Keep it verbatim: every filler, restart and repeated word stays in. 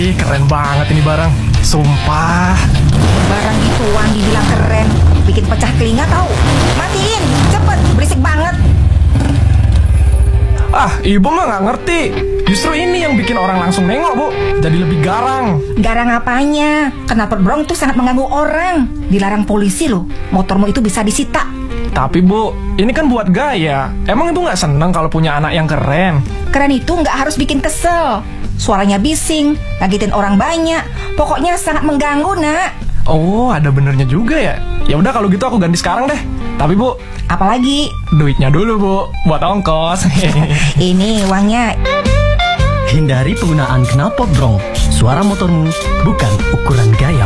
Ih, keren banget ini barang. Sumpah. Barang gituan dibilang keren, bikin pecah telinga tau. Matiin, cepet, berisik banget. Ah, ibu mah nggak ngerti. Justru ini yang bikin orang langsung nengok, Bu. Jadi lebih garang. Garang apanya? Knalpot brong itu sangat mengganggu orang. Dilarang polisi loh. Motormu itu bisa disita. Tapi Bu, ini kan buat gaya. Emang Ibu nggak seneng kalau punya anak yang keren? Keren itu nggak harus bikin kesel. Suaranya bising, ngagetin orang banyak. Pokoknya sangat mengganggu, nak. Oh, ada benernya juga ya. Ya udah kalau gitu aku ganti sekarang deh. Tapi Bu, Apalagi? duitnya dulu Bu, buat ongkos. Ini uangnya. Hindari penggunaan knalpot brong. Suara motormu bukan ukuran gaya.